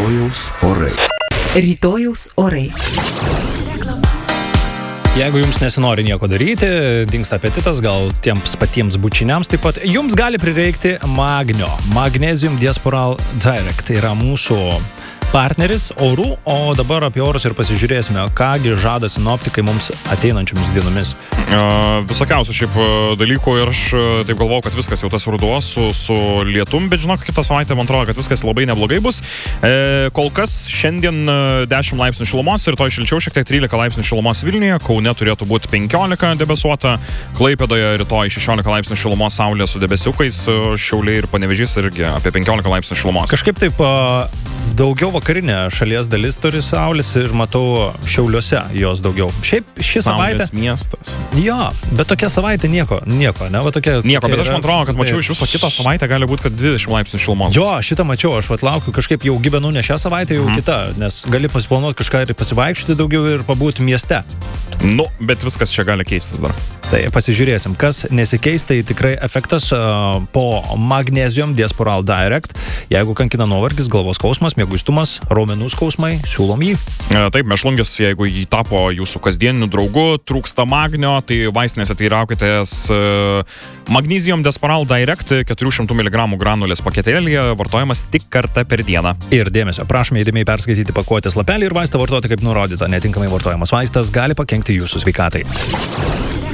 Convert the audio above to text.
Rytojaus orai. Rytojaus orai. Jeigu jums nesinori nieko daryti, dingsta apetitas, gal tiems patiems bučiniams taip pat, jums gali prireikti magnio. Magnesium Diasporal Direct. Tai yra mūsų partneris orų, o dabar apie orus ir pasižiūrėsime, kągi žada sinoptikai mums ateinančiomis dienomis. Visokiausių šiaip dalykų ir aš taip galvojau, kad viskas jau tas ruduo su lietum, bet žinok, kitą savaitę man atrodo, kad viskas labai neblogai bus. Kol kas šiandien 10 laipsnių šilumos ir to šilčiau šiek tiek 13 laipsnių šilumos Vilniuje, Kaune turėtų būti 15 debesuota, Klaipėdoje rytoj 16 laipsnių šilumos, saulė su debesiukais, Šiauliai ir Panevėžys irgi apie 15 laipsnių šilumos. Kažkaip taip daugiau vakarinė šalies dalis turi saulės ir matau Šiauliuose jos daugiau. Šiaip ši savaitė... Saulės miestas. Jo, bet tokia savaitė nieko, ne? Va tokia, nieko, bet aš man atrodo, kad mačiau iš viso kitą savaitę gali būti, kad 20 laipsnių šilumos. Jo, šitą mačiau, aš laukiu, kažkaip jau gyvenu ne šią savaitę, jau kita, nes gali pasiplanuoti kažką ir pasivaikščioti daugiau ir pabūti mieste. Nu, bet viskas čia gali keistis dar. Tai pasižiūrėsim, kas nesikeis, tai tikrai efektas po Magnesium Diasporal Direct. Jeigu kankina nuovargis, galvos skausmas, mieguistumas, raumenų skausmai, siūlom jį. Taip, mėšlungis, jeigu jį tapo jūsų kasdieniniu draugu, trūksta magnio, tai vaistinėse teiraukitės Magnesium Diasporal Direct 400 mg granulės paketėlyje, vartojamas tik kartą per dieną. Ir dėmesio, prašome įdėmiai perskaityti pakuotės lapelį ir vaistą vartoti kaip nurodyta. Netinkamai vartojamas vaistas gali pakenkti jūsų sveikatai.